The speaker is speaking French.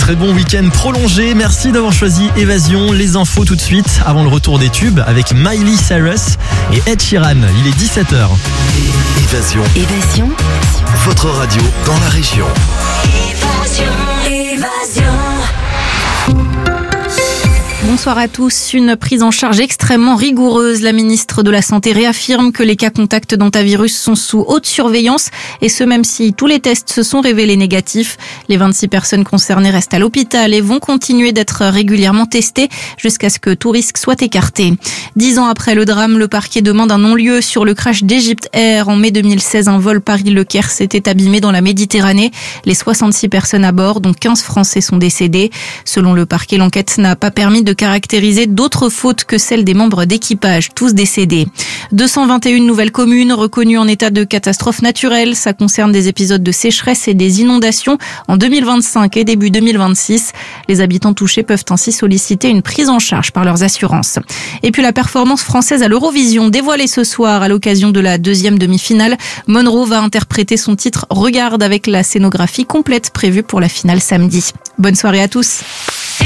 très bon week-end prolongé. Merci d'avoir choisi Évasion. Les infos tout de suite avant le retour des tubes avec Miley Cyrus et Ed Sheeran. Il est 17h. Évasion. Votre radio dans la région. Évasion. Bonsoir à tous. Une prise en charge extrêmement rigoureuse. La ministre de la Santé réaffirme que les cas contacts d'hantavirus sont sous haute surveillance et ce même si tous les tests se sont révélés négatifs. Les 26 personnes concernées restent à l'hôpital et vont continuer d'être régulièrement testées jusqu'à ce que tout risque soit écarté. 10 ans après le drame, le parquet demande un non-lieu sur le crash d'Egypt Air. En mai 2016, un vol Paris-Le Caire s'était abîmé dans la Méditerranée. Les 66 personnes à bord, dont 15 Français, sont décédés. Selon le parquet, l'enquête n'a pas permis de caractériser d'autres fautes que celles des membres d'équipage, tous décédés. 221 nouvelles communes reconnues en état de catastrophe naturelle. Ça concerne des épisodes de sécheresse et des inondations en 2025 et début 2026. Les habitants touchés peuvent ainsi solliciter une prise en charge par leurs assurances. Et puis la performance française à l'Eurovision dévoilée ce soir à l'occasion de la deuxième demi-finale. Monroe va interpréter son titre Regarde avec la scénographie complète prévue pour la finale samedi. Bonne soirée à tous.